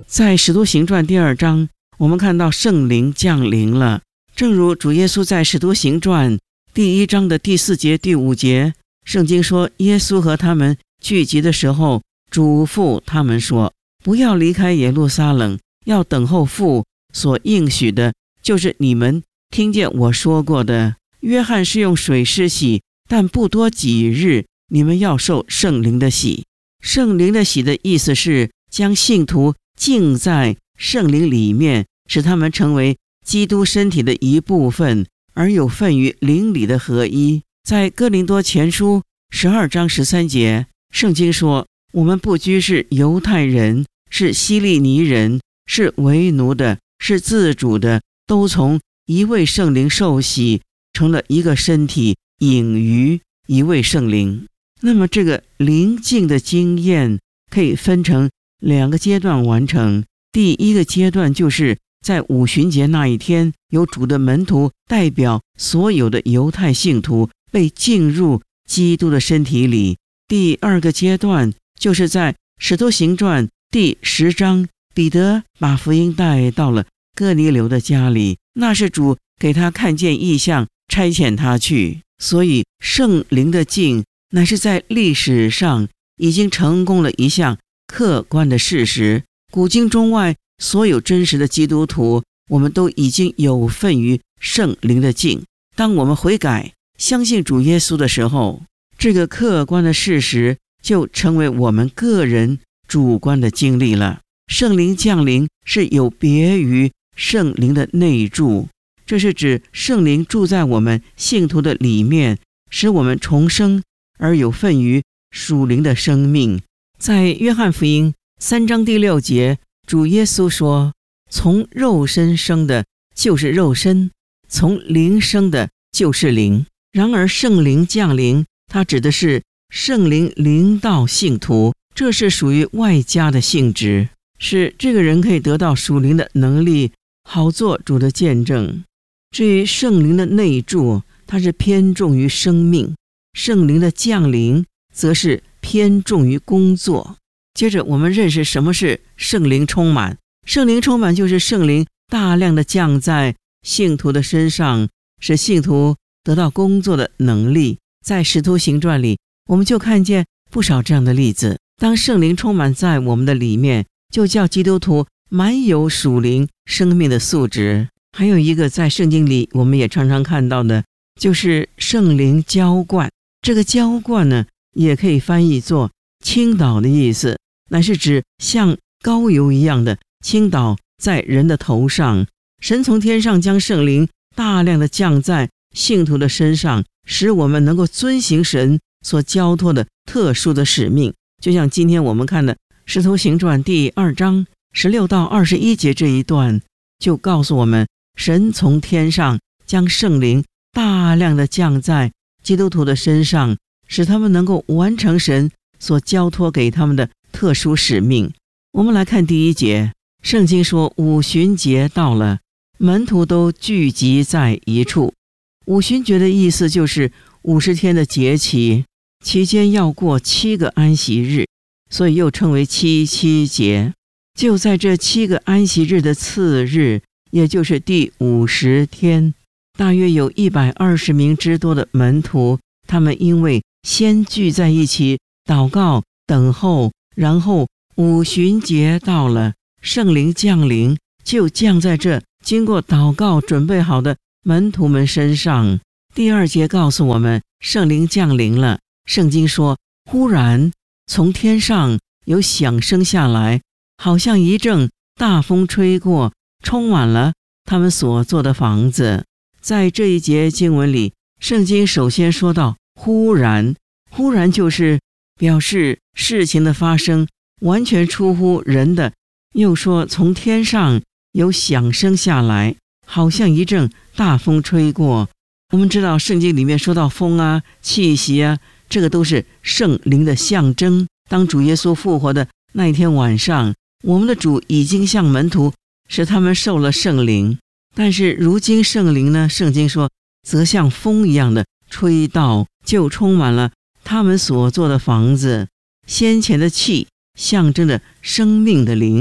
在使徒行传第2章，我们看到圣灵降临了，正如主耶稣在使徒行传第1章的第4节、第5节，圣经说，耶稣和他们聚集的时候，嘱咐他们说，不要离开耶路撒冷，要等候父所应许的，就是你们听见我说过的。约翰是用水施洗，但不多几日，你们要受圣灵的洗。圣灵的洗的意思是将信徒浸在圣灵里面，使他们成为基督身体的一部分，而有份于灵里的合一。在哥林多前书12章13节，圣经说，我们不拘是犹太人，是希利尼人，是为奴的，是自主的，都从一位圣灵受洗，成了一个身体，隐于一位圣灵。那么这个灵境的经验可以分成2个阶段完成。第一个阶段就是在五旬节那一天，有主的门徒代表所有的犹太信徒被进入基督的身体里。第2个阶段就是在使徒行传第10章，彼得把福音带到了哥尼流的家里，那是主给他看见异象，差遣他去。所以圣灵的境乃是在历史上已经成功了一项客观的事实。古今中外所有真实的基督徒，我们都已经有份于圣灵的境。当我们悔改相信主耶稣的时候，这个客观的事实就成为我们个人主观的经历了。圣灵降临是有别于圣灵的内住，这是指圣灵住在我们信徒的里面，使我们重生，而有份于属灵的生命。在约翰福音3章第6节，主耶稣说，从肉身生的就是肉身，从灵生的就是灵。然而圣灵降临，它指的是圣灵临到信徒，这是属于外加的性质，使这个人可以得到属灵的能力，好做主的见证。至于圣灵的内住，它是偏重于生命，圣灵的降临则是偏重于工作。接着我们认识什么是圣灵充满。圣灵充满就是圣灵大量的降在信徒的身上，使信徒得到工作的能力。在使徒行传里，我们就看见不少这样的例子。当圣灵充满在我们的里面，就叫基督徒满有属灵生命的素质。还有一个在圣经里我们也常常看到的，就是圣灵浇灌。这个浇灌呢，也可以翻译作倾倒的意思，乃是指像膏油一样的倾倒在人的头上。神从天上将圣灵大量的降在信徒的身上，使我们能够遵行神所交托的特殊的使命。就像今天我们看的使徒行传第2章16到21节这一段，就告诉我们，神从天上将圣灵大量的降在基督徒的身上，使他们能够完成神所交托给他们的特殊使命。我们来看第1节，圣经说，五旬节到了，门徒都聚集在一处。五旬节的意思就是50天的节期，期间要过7个安息日，所以又称为七七节。就在这7个安息日的次日，也就是第50天，大约有120名之多的门徒，他们因为先聚在一起祷告等候，然后五旬节到了，圣灵降临，就降在这经过祷告准备好的门徒们身上。第2节告诉我们，圣灵降临了。圣经说，忽然从天上有响声下来，好像一阵大风吹过，充满了他们所做的房子。在这一节经文里，圣经首先说到忽然，忽然就是表示事情的发生完全出乎人的。又说从天上有响声下来，好像一阵大风吹过。我们知道圣经里面说到风啊、气息啊，这个都是圣灵的象征。当主耶稣复活的那一天晚上，我们的主已经向门徒使他们受了圣灵，但是如今圣灵呢，圣经说则像风一样的吹到，就充满了他们所做的房子。先前的气象征着生命的灵，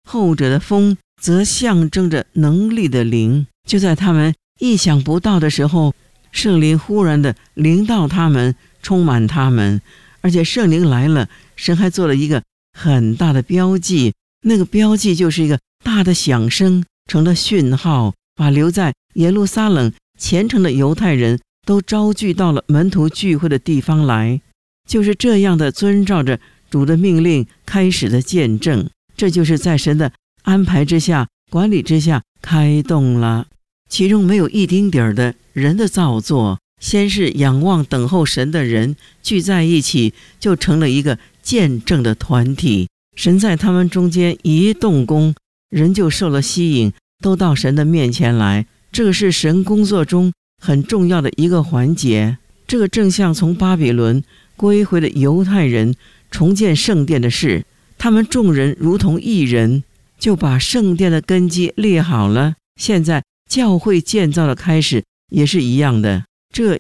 后者的风则象征着能力的灵。就在他们意想不到的时候，圣灵忽然的临到他们，充满他们。而且圣灵来了，神还做了一个很大的标记，那个标记就是一个大的响声，成了讯号，把留在耶路撒冷虔诚的犹太人都招聚到了门徒聚会的地方来。就是这样的遵照着主的命令开始的见证，这就是在神的安排之下、管理之下开动了。其中没有一丁点儿的人的造作，先是仰望等候神的人聚在一起，就成了一个见证的团体。神在他们中间一动工，人就受了吸引，都到神的面前来。这个是神工作中很重要的一个环节。这个正像从巴比伦归回的犹太人重建圣殿的事，他们众人如同一人，就把圣殿的根基列好了。现在教会建造的开始也是一样的，这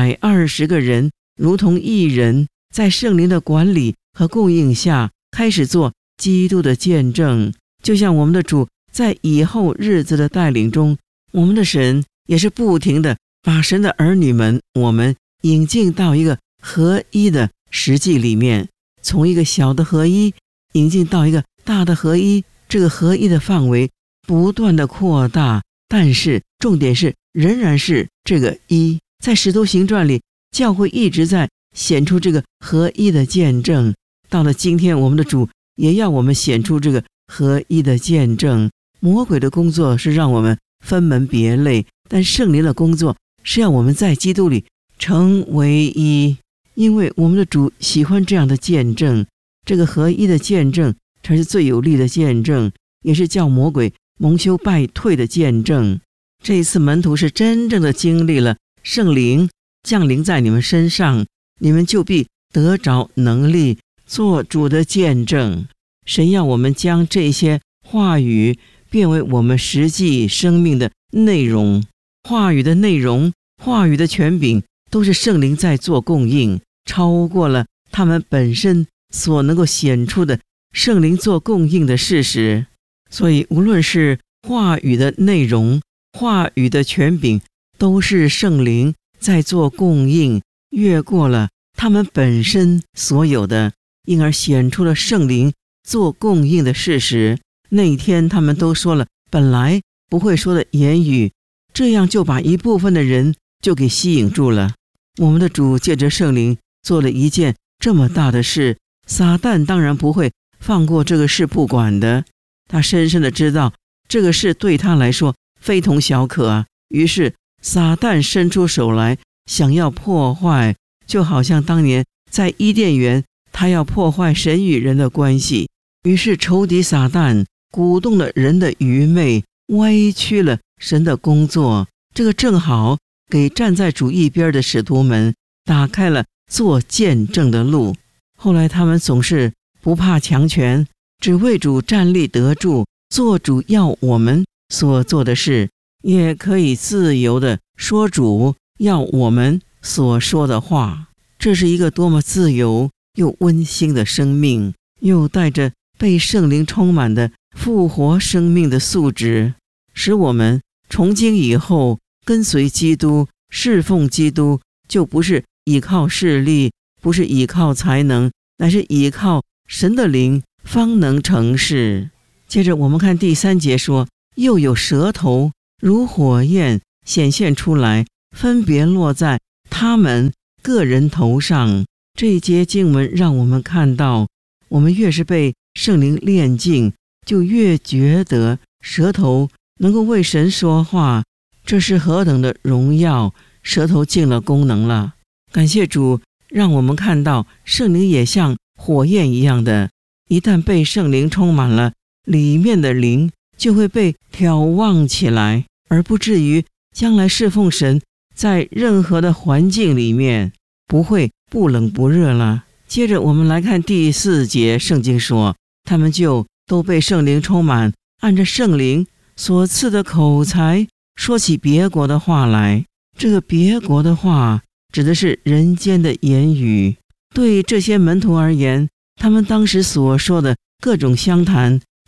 120个人如同一人，在圣灵的管理和供应下开始做基督的见证。就像我们的主在以后日子的带领中，我们的神也是不停的把神的儿女们我们引进到一个合一的实际里面，从一个小的合一引进到一个大的合一，这个合一的范围不断的扩大，但是重点是仍然是这个一。在使徒行传里，教会一直在显出这个合一的见证，到了今天我们的主也要我们显出这个合一的见证。魔鬼的工作是让我们分门别类，但圣灵的工作是要我们在基督里成为一，因为我们的主喜欢这样的见证。这个合一的见证才是最有力的见证，也是叫魔鬼蒙羞败退的见证。这一次门徒是真正的经历了圣灵降临在你们身上，你们就必得着能力做主的见证。神要我们将这些话语变为我们实际生命的内容，话语的内容、话语的权柄都是圣灵在做供应，超过了他们本身所能够显出的圣灵做供应的事实。所以无论是话语的内容、话语的权柄，都是圣灵在做供应，越过了他们本身所有的，因而显出了圣灵做供应的事实。那一天他们都说了本来不会说的言语，这样就把一部分的人就给吸引住了。我们的主借着圣灵做了一件这么大的事，撒旦当然不会放过这个事不管的，他深深的知道这个事对他来说非同小可啊。于是撒旦伸出手来想要破坏，就好像当年在伊甸园他要破坏神与人的关系。于是仇敌撒旦鼓动了人的愚昧，歪曲了神的工作，这个正好给站在主一边的使徒们打开了做见证的路。后来他们总是不怕强权，只为主站立得住，做主要我们所做的事，也可以自由地说主要我们所说的话。这是一个多么自由又温馨的生命，又带着被圣灵充满的复活生命的素质，使我们从今以后跟随基督、侍奉基督，就不是依靠势力，不是依靠才能，乃是依靠神的灵方能成事。接着我们看第3节说，又有舌头如火焰显现出来，分别落在他们个人头上。这一节经文让我们看到，我们越是被圣灵炼净，就越觉得舌头能够为神说话，这是何等的荣耀，舌头尽了功能了。感谢主，让我们看到圣灵也像火焰一样的，一旦被圣灵充满了，里面的灵就会被挑旺起来，而不至于将来侍奉神在任何的环境里面不会不冷不热了。接着我们来看第4节，圣经说他们就都被圣灵充满，按着圣灵所赐的口才说起别国的话来。这个别国的话指的是人间的言语。对这些门徒而言，他们当时所说的各种相谈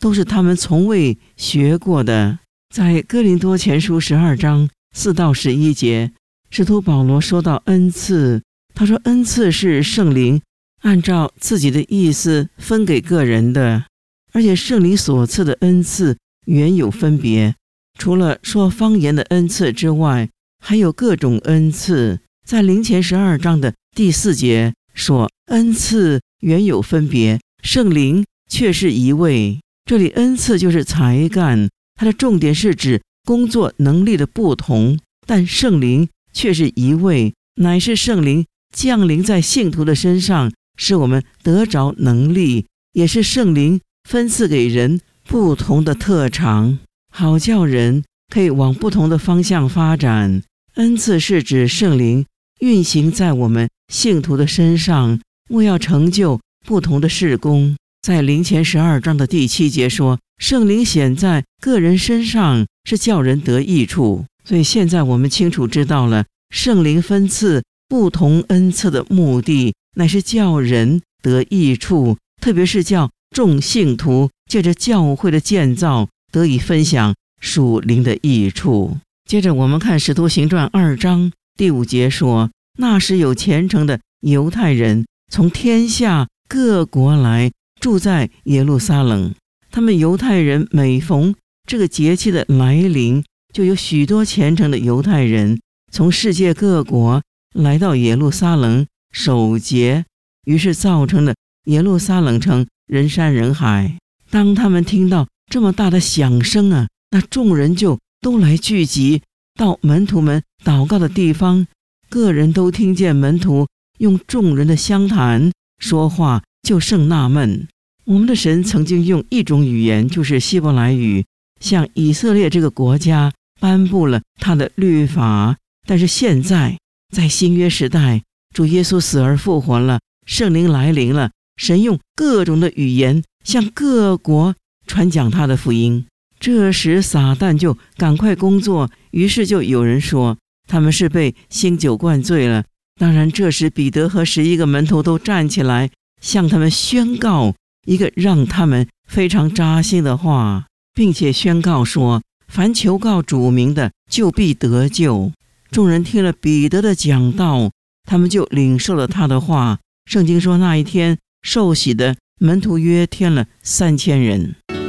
都是他们从未学过的。在哥林多前书12章4到11节，使徒保罗说到恩赐，他说恩赐是圣灵按照自己的意思分给个人的，而且圣灵所赐的恩赐原有分别，除了说方言的恩赐之外，还有各种恩赐。在林前12章的第4节说恩赐原有分别，圣灵却是一位。这里恩赐就是才干，它的重点是指工作能力的不同，但圣灵却是一位，乃是圣灵降临在信徒的身上，使我们得着能力，也是圣灵分赐给人不同的特长，好叫人可以往不同的方向发展。恩赐是指圣灵运行在我们信徒的身上，为要成就不同的事工。在林前12章的第7节说，圣灵显在个人身上是叫人得益处。所以现在我们清楚知道了，圣灵分赐不同恩赐的目的，乃是叫人得益处，特别是叫众信徒借着教会的建造得以分享属灵的益处。接着我们看使徒行传2章第5节说，那时有虔诚的犹太人从天下各国来住在耶路撒冷。他们犹太人每逢这个节期的来临，就有许多虔诚的犹太人从世界各国来到耶路撒冷守节，于是造成了耶路撒冷城人山人海。当他们听到这么大的响声那众人就都来聚集到门徒们祷告的地方，个人都听见门徒用众人的相谈说话，就甚纳闷。我们的神曾经用一种语言，就是希伯来语，向以色列这个国家颁布了他的律法，但是现在在新约时代，主耶稣死而复活了，圣灵来临了，神用各种的语言向各国传讲他的福音。这时撒旦就赶快工作，于是就有人说他们是被新酒灌醉了。当然这时彼得和11个门徒都站起来，向他们宣告一个让他们非常扎心的话，并且宣告说，凡求告主名的就必得救。众人听了彼得的讲道，他们就领受了他的话。圣经说那一天受洗的门徒约添了3000人。